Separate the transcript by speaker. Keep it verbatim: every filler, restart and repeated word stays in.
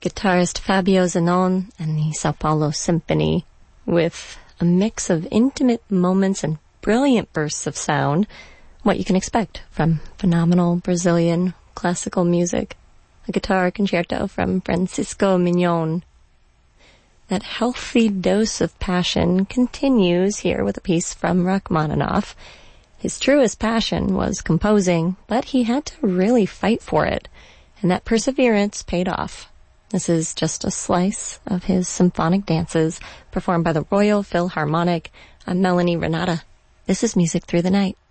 Speaker 1: guitarist Fabio Zanon and the Sao Paulo Symphony, with a mix of intimate moments and brilliant bursts of sound, what you can expect from phenomenal Brazilian classical music. A guitar concerto from Francisco Mignon. That healthy dose of passion continues here with a piece from Rachmaninoff. His truest passion was composing, but he had to really fight for it, and that perseverance paid off. This is just a slice of his symphonic dances performed by the Royal Philharmonic. I'm Melanie Renata. This is Music Through the Night.